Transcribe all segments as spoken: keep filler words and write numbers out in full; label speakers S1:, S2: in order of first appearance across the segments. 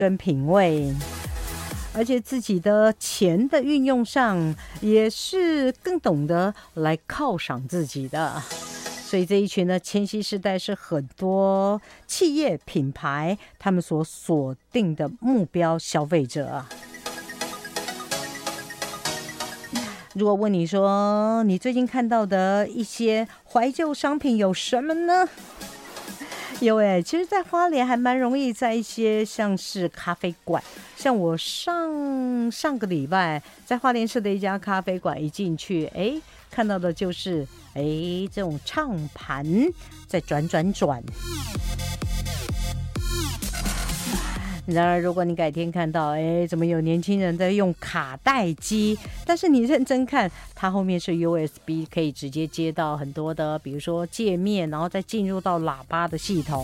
S1: 跟品味，而且自己的钱的运用上也是更懂得来犒赏自己的。所以这一群呢，千禧世代是很多企业品牌他们所锁定的目标消费者啊。如果问你说你最近看到的一些怀旧商品有什么呢？有哎，其实在花莲还蛮容易在一些像是咖啡馆，像我上上个礼拜在花莲市的一家咖啡馆一进去，哎，看到的就是哎这种唱盘在转转转。然而如果你改天看到哎怎么有年轻人在用卡带机，但是你认真看它后面是 U S B 可以直接接到很多的比如说界面，然后再进入到喇叭的系统。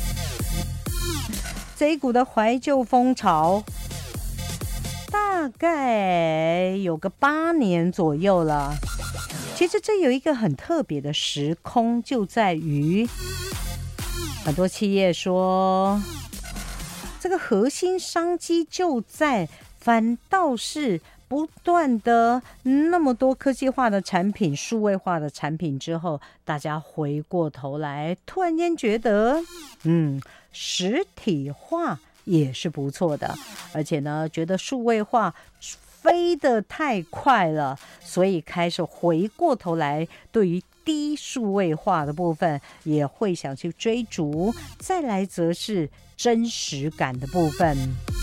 S1: 这一股的怀旧风潮大概有个八年左右了。其实这有一个很特别的时空，就在于很多企业说这个核心商机就在反倒是不断的那么多科技化的产品、数位化的产品之后，大家回过头来突然间觉得嗯，实体化也是不错的，而且呢觉得数位化飞得太快了，所以开始回过头来对于低数位化的部分也会想去追逐。再来则是真实感的部分，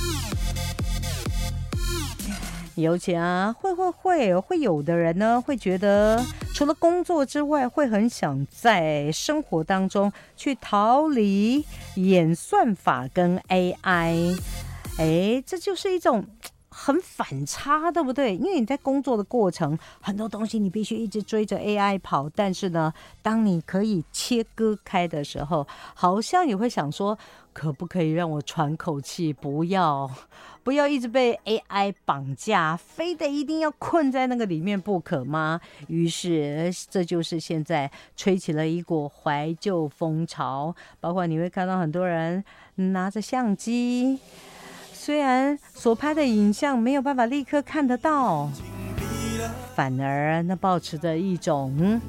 S1: 尤其啊会会会会有的人呢会觉得除了工作之外，会很想在生活当中去逃离演算法跟 A I。 哎，这就是一种很反差，对不对？因为你在工作的过程很多东西你必须一直追着 A I 跑，但是呢当你可以切割开的时候，好像也会想说可不可以让我喘口气，不要不要一直被 A I 绑架，非得一定要困在那个里面不可吗？于是这就是现在吹起了一股怀旧风潮，包括你会看到很多人拿着相机，虽然所拍的影像没有办法立刻看得到，反而那抱持着一种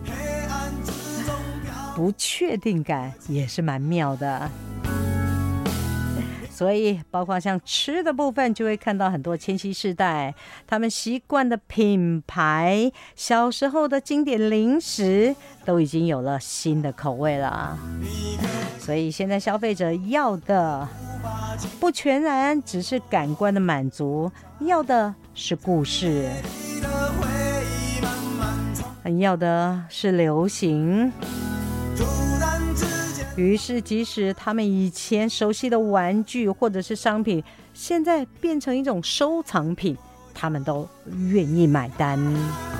S1: 不确定感，也是蛮妙的。所以包括像吃的部分，就会看到很多千禧世代他们习惯的品牌，小时候的经典零食都已经有了新的口味了。所以现在消费者要的不全然只是感官的满足，要的是故事，要的是流行。于是即使他们以前熟悉的玩具或者是商品，现在变成一种收藏品，他们都愿意买单。